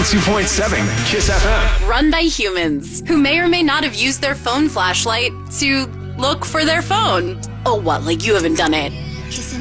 102.7 Kiss FM. Run by humans who may or may not have used their phone flashlight to look for their phone. Oh, what? Like you haven't done it?